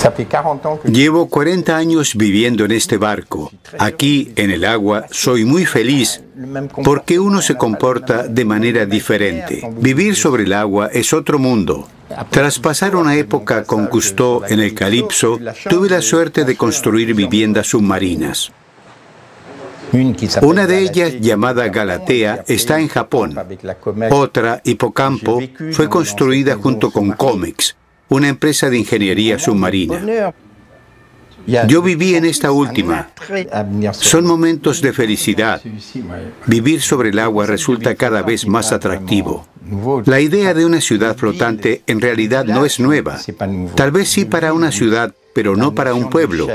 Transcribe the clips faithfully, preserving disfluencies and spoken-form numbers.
Llevo cuarenta años viviendo en este barco. Aquí, en el agua, soy muy feliz porque uno se comporta de manera diferente. Vivir sobre el agua es otro mundo. Tras pasar una época con Cousteau en el Calipso, tuve la suerte de construir viviendas submarinas. Una de ellas, llamada Galatea, está en Japón. Otra, Hipocampo, fue construida junto con Comex, una empresa de ingeniería submarina. Yo viví en esta última. Son momentos de felicidad. Vivir sobre el agua resulta cada vez más atractivo. La idea de una ciudad flotante en realidad no es nueva. Tal vez sí para una ciudad, pero no para un pueblo.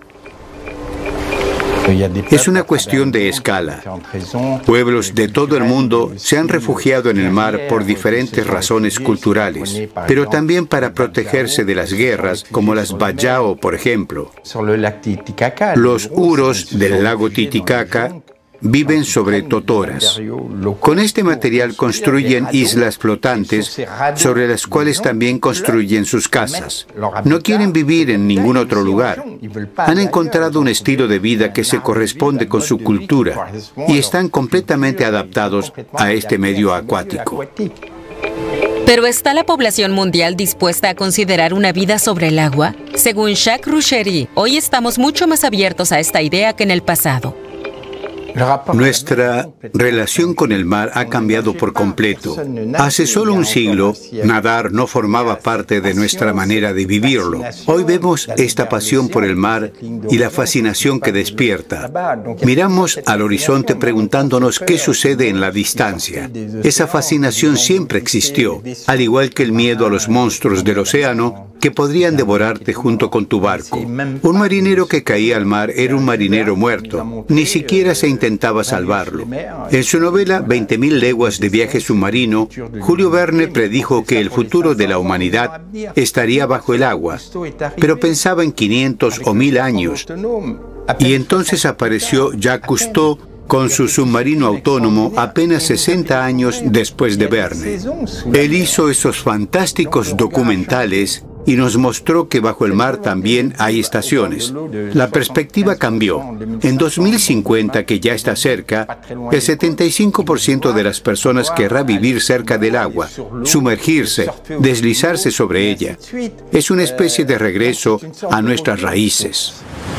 Es una cuestión de escala. Pueblos de todo el mundo se han refugiado en el mar por diferentes razones culturales, pero también para protegerse de las guerras, como las Bajau, por ejemplo. Los huros del lago Titicaca viven sobre totoras. Con este material construyen islas flotantes sobre las cuales también construyen sus casas. No quieren vivir en ningún otro lugar. Han encontrado un estilo de vida que se corresponde con su cultura y están completamente adaptados a este medio acuático. ¿Pero está la población mundial dispuesta a considerar una vida sobre el agua? Según Jacques Roucherie, hoy estamos mucho más abiertos a esta idea que en el pasado. Nuestra relación con el mar ha cambiado por completo. Hace solo un siglo, nadar no formaba parte de nuestra manera de vivirlo. Hoy vemos esta pasión por el mar y la fascinación que despierta. Miramos al horizonte preguntándonos qué sucede en la distancia. Esa fascinación siempre existió, al igual que el miedo a los monstruos del océano que podrían devorarte junto con tu barco. Un marinero que caía al mar era un marinero muerto. Ni siquiera se intentaba salvarlo. En su novela veinte mil leguas de viaje submarino, Julio Verne predijo que el futuro de la humanidad estaría bajo el agua, pero pensaba en quinientos o mil años. Y entonces apareció Jacques Cousteau con su submarino autónomo apenas sesenta años después de Verne. Él hizo esos fantásticos documentales y nos mostró que bajo el mar también hay estaciones. La perspectiva cambió. En dos mil cincuenta, que ya está cerca, el setenta y cinco por ciento de las personas querrá vivir cerca del agua, sumergirse, deslizarse sobre ella. Es una especie de regreso a nuestras raíces.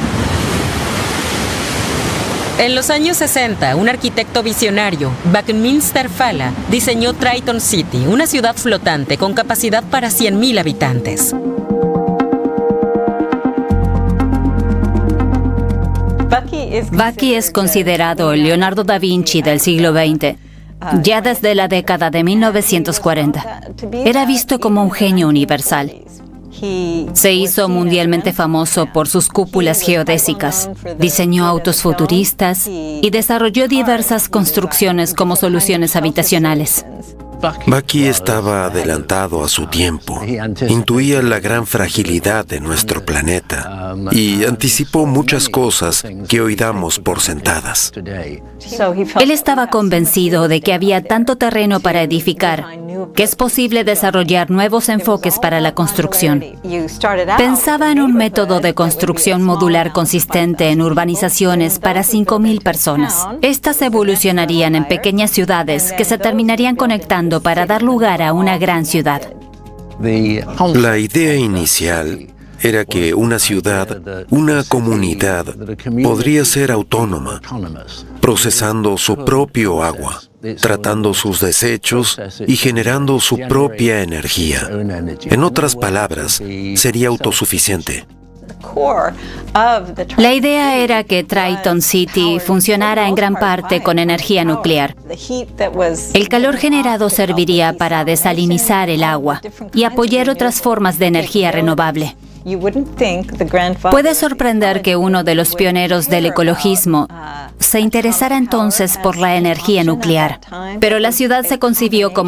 En los años sesenta, un arquitecto visionario, Buckminster Fuller, diseñó Triton City, una ciudad flotante con capacidad para cien mil habitantes. Bucky es considerado el Leonardo da Vinci del siglo veinte, ya desde la década de mil novecientos cuarenta. Era visto como un genio universal. Se hizo mundialmente famoso por sus cúpulas geodésicas, diseñó autos futuristas y desarrolló diversas construcciones como soluciones habitacionales. Bucky estaba adelantado a su tiempo, intuía la gran fragilidad de nuestro planeta y anticipó muchas cosas que hoy damos por sentadas. Él estaba convencido de que había tanto terreno para edificar, que es posible desarrollar nuevos enfoques para la construcción. Pensaba en un método de construcción modular consistente en urbanizaciones para cinco mil personas. Estas evolucionarían en pequeñas ciudades que se terminarían conectando para dar lugar a una gran ciudad. La idea inicial era que una ciudad, una comunidad, podría ser autónoma, procesando su propio agua, tratando sus desechos y generando su propia energía. En otras palabras, sería autosuficiente. La idea era que Triton City funcionara en gran parte con energía nuclear. El calor generado serviría para desalinizar el agua y apoyar otras formas de energía renovable. Puede sorprender que uno de los pioneros del ecologismo se interesara entonces por la energía nuclear, pero la ciudad se concibió como